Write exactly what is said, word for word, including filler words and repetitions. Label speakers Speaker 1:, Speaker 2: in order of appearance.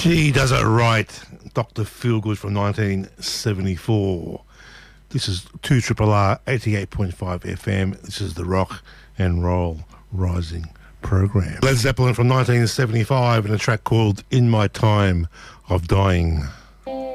Speaker 1: She does it right. Doctor Feelgood from nineteen seventy-four. This is two R R R eighty-eight point five F M. This is the Rock and Roll Rising program. Led Zeppelin from nineteen seventy-five and a track called In My Time of Dying.